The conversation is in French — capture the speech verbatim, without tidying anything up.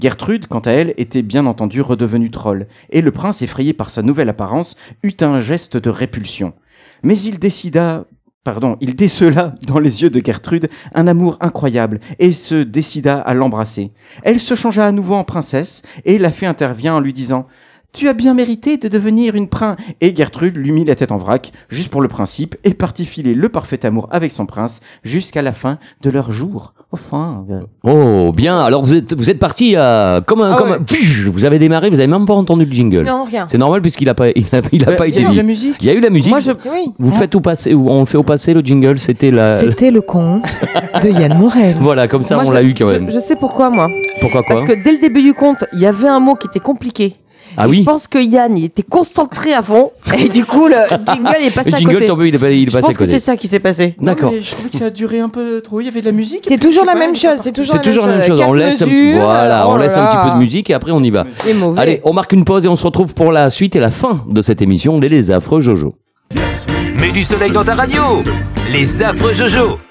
Gertrude, quant à elle, était bien entendu redevenue troll, et le prince, effrayé par sa nouvelle apparence, eut un geste de répulsion. Mais il décida... Pardon, il décela dans les yeux de Gertrude un amour incroyable et se décida à l'embrasser. Elle se changea à nouveau en princesse et la fée intervient en lui disant « Tu as bien mérité de devenir une prin... » Et Gertrude lui mit la tête en vrac, juste pour le principe, et partit filer le parfait amour avec son prince jusqu'à la fin de leur jour. Enfin... Euh... Oh, bien. Alors, vous êtes, vous êtes partis à... Comme un... Ah comme ouais. un pfff, vous avez démarré, vous avez même pas entendu le jingle. Non, rien. C'est normal puisqu'il a pas, il a, il a Euh, pas il y été a eu dit. la musique. Il y a eu la musique. Moi, je... Oui. Vous faites au passé, on le fait au passé, le jingle, c'était la... C'était le conte de Yann Morel. Voilà, comme ça, Moi, on je- l'a eu quand même. Je, je sais pourquoi, moi. Pourquoi quoi Parce que dès le début du conte, il y avait un mot qui était compliqué. Ah Et oui. Je pense que Yann, il était concentré à fond. Et du coup, le jingle est passé Le à jingle, côté. tombé, il est, pas- il est Je passé pense à que côté. c'est ça qui s'est passé. D'accord. Non, mais je trouvais que ça a duré un peu trop. Il y avait de la musique. C'est et puis, toujours je sais la pas, même il y a chose. pas- C'est toujours C'est la toujours la même chose. Quatre On laisse, un... mesures. voilà, on Oh là laisse un petit là. peu de musique et après on y va. C'est mauvais. Allez, on marque une pause et on se retrouve pour la suite et la fin de cette émission. Les, les affreux Jojo. Mets du soleil dans ta radio. Les affreux Jojo.